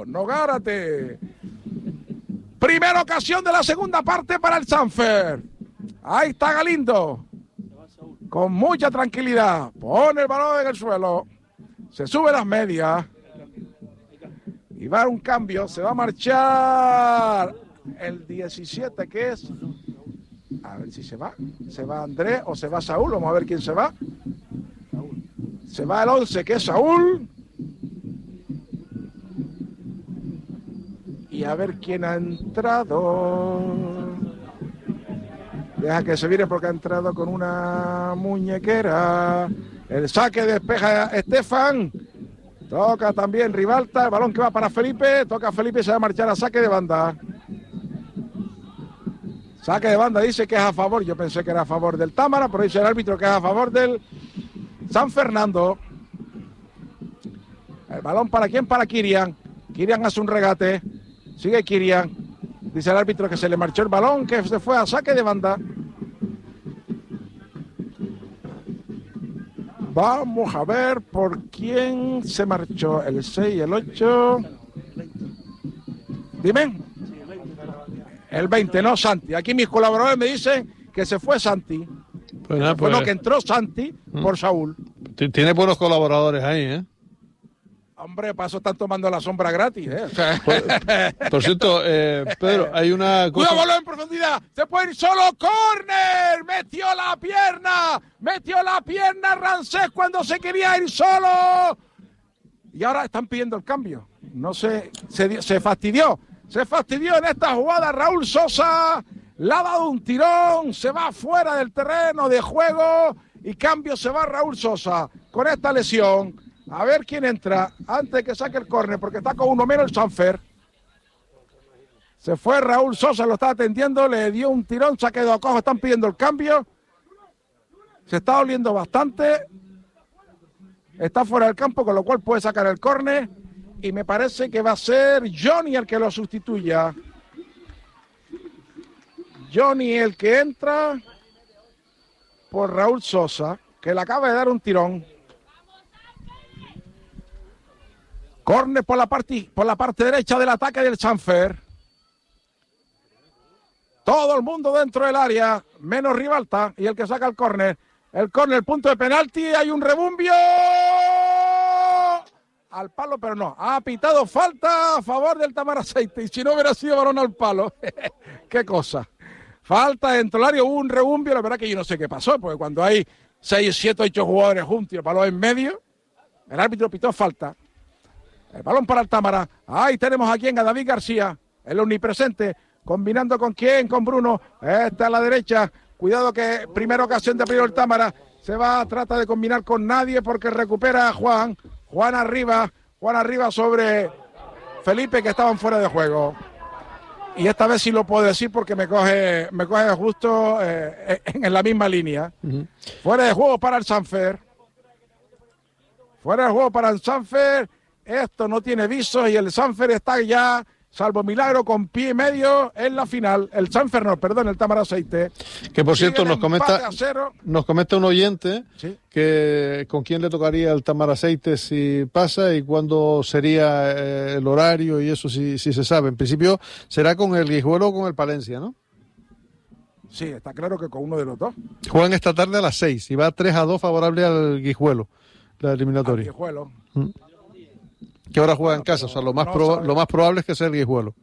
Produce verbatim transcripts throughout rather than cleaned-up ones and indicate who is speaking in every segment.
Speaker 1: Gárate, no Gárate. Primera ocasión de la segunda parte para el Sanfer. Ahí está Galindo. Con mucha tranquilidad. Pone el balón en el suelo. Se sube las medias. Y va a un cambio. Se va a marchar el diecisiete, que es... A ver si se va. ¿Se va Andrés o se va Saúl? Vamos a ver quién se va. Se va el once, que es Saúl. Y a ver quién ha entrado. Deja que se viene porque ha entrado con una muñequera. El saque despeja Estefan. Toca también Ribalta. El balón que va para Felipe. Toca Felipe y se va a marchar a saque de banda. Saque de banda, dice que es a favor. Yo pensé que era a favor del Támara, pero dice el árbitro que es a favor del San Fernando. El balón para quién, para Kirian. Kirian hace un regate. Sigue Kirian. Dice el árbitro que se le marchó el balón, que se fue a saque de banda. Vamos a ver por quién se marchó. El seis y el ocho. Dime. El veinte, no Santi. Aquí mis colaboradores me dicen que se fue Santi.
Speaker 2: Pues nada, pues,
Speaker 1: bueno, que entró Santi ¿Mm? por Saúl.
Speaker 2: Tiene buenos colaboradores ahí, ¿eh?
Speaker 1: Hombre, paso están tomando la sombra gratis, ¿eh? O sea.
Speaker 2: por, por cierto, eh, Pedro, hay una cosa...
Speaker 1: ¡Cuidado, balón en profundidad! ¡Se puede ir solo! ¡Córner! ¡Metió la pierna! ¡Metió la pierna Rancés cuando se quería ir solo! Y ahora están pidiendo el cambio. No sé, se, se fastidió. Se fastidió en esta jugada Raúl Sosa. Le ha dado un tirón. Se va fuera del terreno de juego. Y cambio se va Raúl Sosa con esta lesión. A ver quién entra antes de que saque el córner, porque está con uno menos el Sanfer. Se fue Raúl Sosa, lo está atendiendo, le dio un tirón, se ha quedado cojo, están pidiendo el cambio. Se está doliendo bastante. Está fuera del campo, con lo cual puede sacar el córner. Y me parece que va a ser Johnny el que lo sustituya. Johnny el que entra por Raúl Sosa, que le acaba de dar un tirón. Córner por la parte por la parte derecha del ataque del Sanfer. Todo el mundo dentro del área, menos Ribalta y el que saca el córner. El córner, el punto de penalti, hay un rebumbio al palo, pero no. Ha pitado falta a favor del Tamaraceite y si no hubiera sido balón al palo. Qué cosa. Falta dentro del área, hubo un rebumbio, la verdad que yo no sé qué pasó, porque cuando hay seis, siete, ocho jugadores juntos y el balón en medio, el árbitro pitó falta. El balón para el Támara. Ahí tenemos aquí a David García, el omnipresente, combinando con quién, con Bruno. Esta a la derecha. Cuidado que primera ocasión de abrir el Támara. Se va, trata de combinar con nadie porque recupera a Juan. Juan arriba, Juan arriba sobre Felipe, que estaban fuera de juego. Y esta vez sí lo puedo decir porque me coge, me coge justo eh, en la misma línea. Uh-huh. Fuera de juego para el Sanfer. Fuera de juego para el Sanfer. Esto no tiene visos y el Sanfer está ya, salvo milagro, con pie y medio en la final. El Sanfer no, perdón, el Tamaraceite.
Speaker 2: Que por cierto nos comenta, nos comenta un oyente
Speaker 1: ¿sí?
Speaker 2: que con quién le tocaría el Tamaraceite si pasa y cuándo sería eh, el horario y eso si, si se sabe. En principio será con el Guijuelo o con el Palencia, ¿no?
Speaker 1: Sí, está claro que con uno de los dos.
Speaker 2: Juegan esta tarde a las seis y va tres a dos favorable al Guijuelo, la eliminatoria.
Speaker 1: Al Guijuelo.
Speaker 2: ¿Mm? Que ahora juega en casa, o sea, lo más, no proba- lo más probable es que sea el Guijuelo.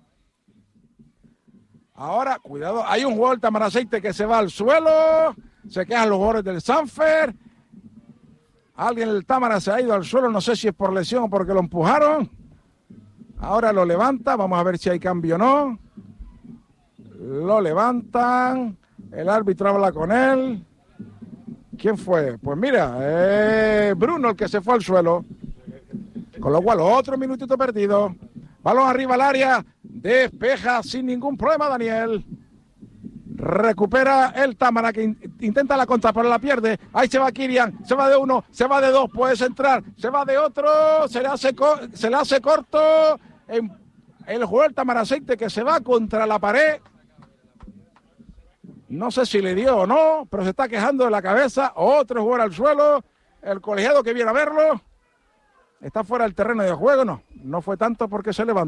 Speaker 1: Ahora, cuidado, hay un jugador del Tamaraceite que se va al suelo, se quedan los jugadores del Sanfer. Alguien del Támara se ha ido al suelo, no sé si es por lesión o porque lo empujaron. Ahora lo levanta, vamos a ver si hay cambio o no. Lo levantan, el árbitro habla con él. ¿Quién fue? Pues mira, eh, Bruno el que se fue al suelo. Con lo cual, otro minutito perdido. Balón arriba al área. Despeja sin ningún problema Daniel. Recupera el Támara que in- intenta la contra, pero la pierde. Ahí se va Kirian. Se va de uno, se va de dos. Puedes entrar. Se va de otro. Se le hace, co- se le hace corto. En el jugador Tamaraceite que se va contra la pared. No sé si le dio o no, pero se está quejando de la cabeza. Otro jugador al suelo. El colegiado que viene a verlo. Está fuera del terreno de juego, no. No fue tanto porque se levantó.